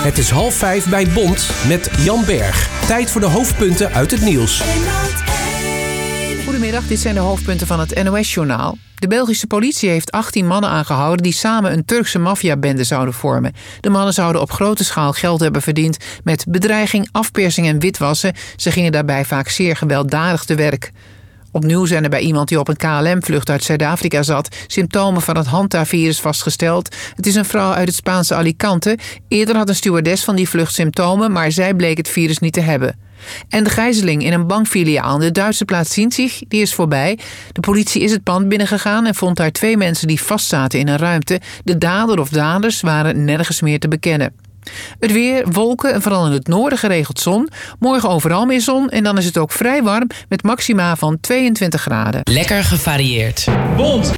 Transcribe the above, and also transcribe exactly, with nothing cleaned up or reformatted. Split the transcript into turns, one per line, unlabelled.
Het is half vijf bij Bond met Jan Berg. Tijd voor de hoofdpunten uit het nieuws.
Goedemiddag, dit zijn de hoofdpunten van het N O S-journaal. De Belgische politie heeft achttien mannen aangehouden die samen een Turkse maffiabende zouden vormen. De mannen zouden op grote schaal geld hebben verdiend met bedreiging, afpersing en witwassen. Ze gingen daarbij vaak zeer gewelddadig te werk. Opnieuw zijn er bij iemand die op een K L M-vlucht uit Zuid-Afrika zat symptomen van het Hanta-virus vastgesteld. Het is een vrouw uit het Spaanse Alicante. Eerder had een stewardess van die vlucht symptomen, maar zij bleek het virus niet te hebben. En de gijzeling in een bankfiliaal in de Duitse plaats Sinzig, die is voorbij. De politie is het pand binnengegaan en vond daar twee mensen die vastzaten in een ruimte. De dader of daders waren nergens meer te bekennen. Het weer, wolken en vooral in het noorden geregeld zon. Morgen overal meer zon en dan is het ook vrij warm met maxima van tweeëntwintig graden.
Lekker gevarieerd.
Bond.